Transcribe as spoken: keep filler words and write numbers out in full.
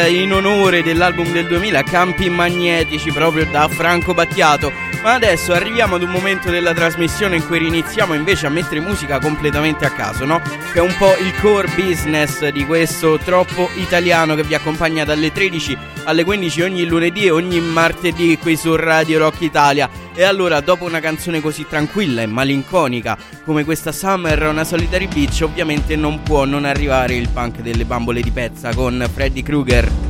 in onore dell'album del duemila Campi Magnetici, proprio da Franco Battiato. Ma adesso arriviamo ad un momento della trasmissione in cui iniziamo invece a mettere musica completamente a caso, no? Che è un po' il core business di questo Troppo Italiano che vi accompagna dalle tredici alle quindici ogni lunedì e ogni martedì qui su Radio Rock Italia. E allora, dopo una canzone così tranquilla e malinconica come questa Summer on a Solitary Beach, ovviamente non può non arrivare il punk delle bambole di pezza con Freddy Krueger.